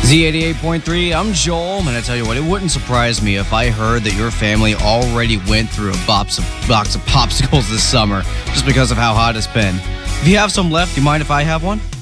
Z88.3, I'm Joel, and I tell you what, it wouldn't surprise me if I heard that your family already went through a box of popsicles this summer just because of how hot it's been. If you have some left, do you mind if I have one?